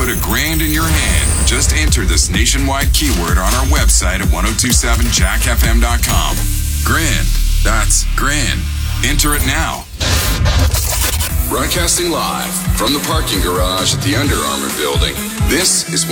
put $1,000 in your hand. Just enter this nationwide keyword on our website at 1027jackfm.com. Grand. That's grand. Enter it now. Broadcasting live from the parking garage at the Under Armour building. This is